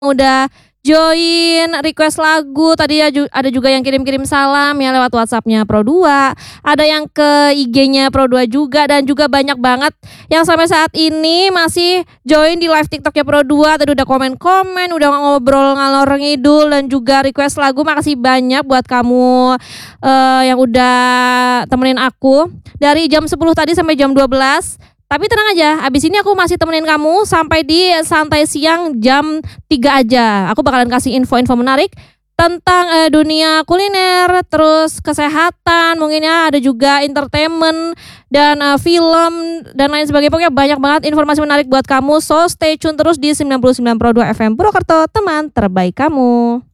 udah join, request lagu, tadi ya ada juga yang kirim-kirim salam ya lewat WhatsApp-nya Pro2, ada yang ke IG-nya Pro2 juga, dan juga banyak banget yang sampai saat ini masih join di live TikTok-nya Pro2, tadi udah komen-komen, udah ngobrol ngalor ngidul, dan juga request lagu. Makasih banyak buat kamu yang udah temenin aku dari jam 10 tadi sampai jam 12. Tapi tenang aja, abis ini aku masih temenin kamu sampai di santai siang jam 3 aja. Aku bakalan kasih info-info menarik tentang dunia kuliner, terus kesehatan, mungkin ya ada juga entertainment dan film dan lain sebagainya. Pokoknya banyak banget informasi menarik buat kamu. So stay tune terus di 99.2 FM Purwokerto, teman terbaik kamu.